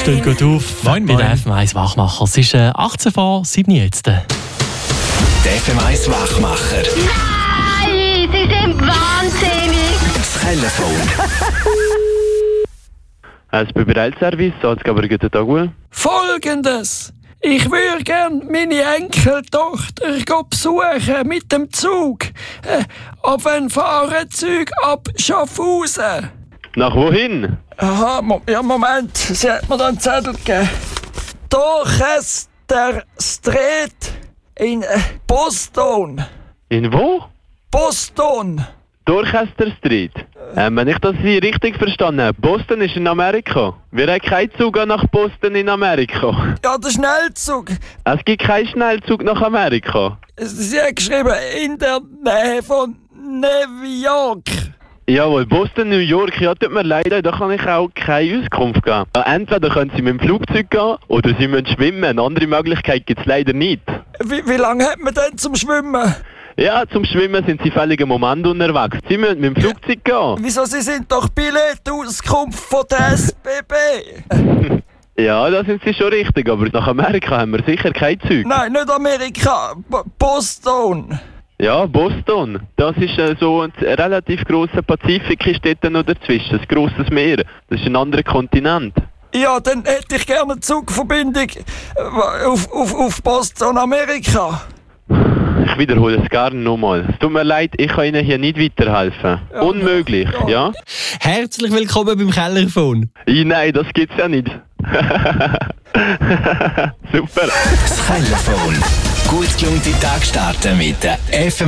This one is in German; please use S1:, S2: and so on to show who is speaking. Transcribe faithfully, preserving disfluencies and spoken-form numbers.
S1: stehen gut auf.
S2: Moin,
S1: Bei
S2: moin.
S1: der F M eins Wachmacher. Es ist äh, achtzehn vor sieben jetzt.
S3: Der F M eins Wachmacher.
S4: Nein, Sie sind wahnsinnig.
S3: Das Telefon.
S5: Es Bereitservice, Salzgeber, guten Tag.
S2: Folgendes. Ich würde gern meine Enkeltochter besuchen mit dem Zug. Äh, auf ein Fahrzeug ab Schaffhausen.
S5: Nach wohin?
S2: Aha, Mo ja, Moment. Sie hat mir da einen Zettel gegeben. Dorchester Street in äh, Boston.
S5: In wo?
S2: Boston.
S5: Dorchester Street. Ähm, wenn ich das hier richtig verstanden habe, Boston ist in Amerika. Wir haben keinen Zug nach Boston in Amerika.
S2: Ja, der Schnellzug.
S5: Es gibt keinen Schnellzug nach Amerika.
S2: Sie hat geschrieben, in der Nähe von New York.
S5: Jawohl, Boston, New York, ja, tut mir leid, da kann ich auch keine Auskunft geben. Ja, entweder können Sie mit dem Flugzeug gehen oder Sie müssen schwimmen. Eine andere Möglichkeit gibt es leider nicht.
S2: Wie, wie lange hat man denn zum Schwimmen?
S5: Ja, zum Schwimmen sind Sie völlig im Moment unterwegs. Sie müssen mit dem Flugzeug gehen.
S2: Wieso, Sie sind doch Billettauskunft von der S B B.
S5: Ja, da sind Sie schon richtig, aber nach Amerika haben wir sicher kein Zeug.
S2: Nein, nicht Amerika, B Boston.
S5: Ja, Boston. Das ist äh, so ein relativ grosser Pazifik ist dort noch dazwischen, ein grosses Meer. Das ist ein anderer Kontinent.
S2: Ja, dann hätte ich gerne eine Zugverbindung äh, auf, auf, auf Boston, Amerika.
S5: Ich wiederhole es gerne nochmal. Es tut mir leid, ich kann Ihnen hier nicht weiterhelfen.
S2: Ja,
S5: Unmöglich, ja?
S2: ja.
S1: Herzlich willkommen beim Kellerfon.
S5: I, nein, das gibt's ja nicht. Super.
S3: Das Telefon. Gut gelungene Tag starten mit der F M